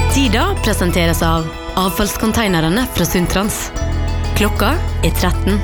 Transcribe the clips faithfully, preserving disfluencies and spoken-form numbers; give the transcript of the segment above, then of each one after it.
Tida presenteres av avfallskonteinerne fra Sundtrans. Klokka er tretten.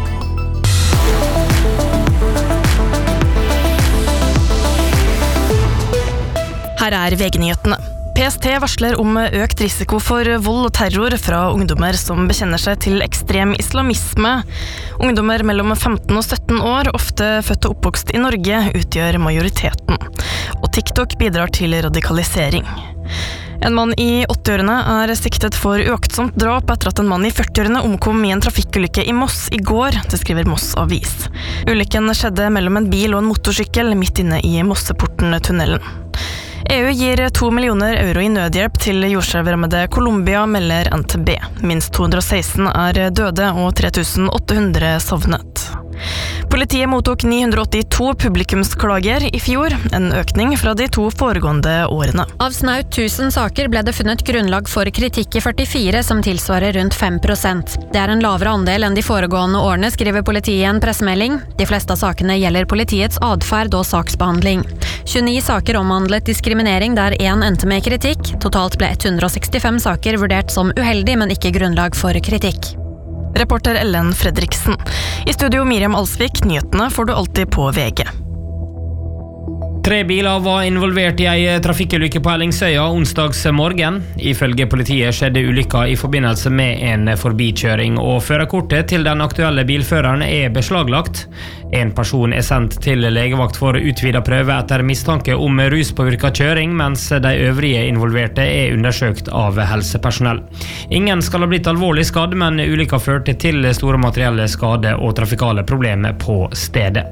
Her er V G-nyhetene. P S T varsler om økt risiko for vold og terror fra ungdommer som bekjenner seg til ekstrem islamisme. Ungdommer mellom femten og sytten år, ofte født og oppvokst i Norge, utgjør majoriteten. Og TikTok bidrar til radikalisering. En mann i åttiårene er siktet for uaktsomt drap etter at en mann i førtiårene omkom i en trafikkulykke i Moss i går, det skriver Moss Avis. Ulykken skjedde mellom en bil og en motorsykkel midt inne i Mosseporten-tunnelen. E U gir to millioner euro i nødhjelp til jordskjelvrammede Colombia, melder N T B. Minst to hundre og seksten er døde og tre tusen åtte hundre sovnet. Politiet mottok ni hundre og åttito publikumsklager i fjor, en økning fra de to foregående årene. Av snaut tusen saker ble det funnet grunnlag for kritikk i førtifire, som tilsvarer rundt fem prosent. Det er en lavere andel enn de foregående årene, skriver politiet i en pressemelding. De fleste av sakene gjelder politiets adferd og saksbehandling. tjueni saker omhandlet diskriminering der én endte med kritikk. Totalt ble ett hundre og sekstifem saker vurdert som uheldig, men ikke grunnlag for kritikk. Reporter Ellen Fredriksen. I studio Miriam Alsvik, nyhetene får du alltid på V G. Tre biler var involvert i en trafikkulykke på Ellingsøya onsdags morgen. Ifølge politiet skjedde ulykka i forbindelse med en forbikjøring, og førerkortet til den aktuelle bilføreren er beslaglagt. En person er sendt til legevakt for utvidet prøve etter mistanke om ruspåvirket kjøring, mens de øvrige involverte er undersøkt av helsepersonell. Ingen skal ha blitt alvorlig skadd, men ulykka førte til store materielle skade og trafikale problemer på stedet.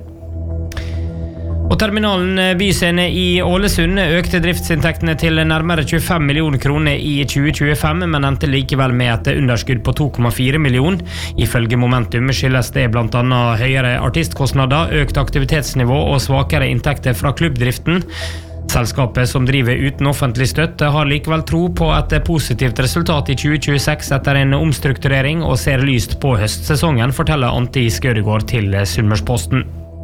Og terminalen Byscene i Ålesund økte driftsinntektene til nærmere tjuefem millioner kroner i tjue tjuefem, men endte likevel med et underskudd på to komma fire millioner. Ifølge Momentum skyldes det blant annet høyere artistkostnader, økt aktivitetsnivå og svakere inntekter fra klubbdriften. Selskapet, som driver uten offentlig støtte, har likevel tro på et positivt resultat i tjue tjueseks etter en omstrukturering og ser lyst på høstsesongen, forteller Antti Skødegård til Sunnmørsposten.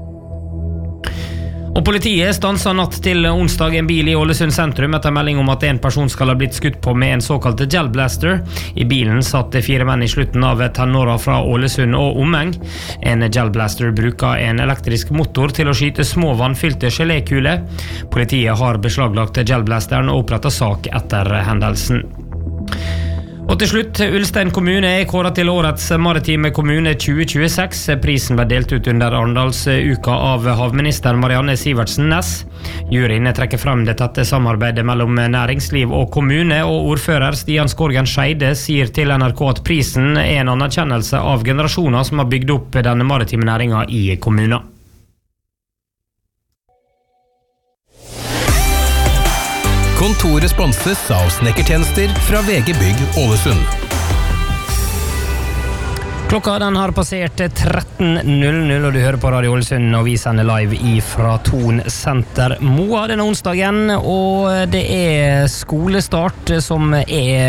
Og politiet stanset natt til onsdag en bil i Ålesund sentrum etter melding om at en person skal ha blitt skutt på med en såkalt gelblaster. I bilen satt fire menn i slutten av tenåra fra Ålesund og omheng. En gelblaster bruker en elektrisk motor til å skyte små vannfylte gelékuler. Politiet har beslaglagt gelblasteren og opprettet sak etter hendelsen. Og til slutt, Ulstein kommune er kåret til årets maritime kommune tjue tjueseks. Prisen ble delt ut under Arendalsuka av havminister Marianne Sivertsen Næss. Juryen trekker frem det tette samarbeidet mellom næringsliv og kommune, og ordfører Stian Skorgen Scheide sier til N R K at prisen er en anerkjennelse av generasjoner som har bygd opp denne maritime næringen i kommunen. Kontoret sponses av snekkertjenester fra V G Bygg Ålesund. Klokka den har passert tretten null null, og du hører på Radio Ålesund, og vi sender live ifra Thon Senter Moa denne onsdagen, og det er skolestart som er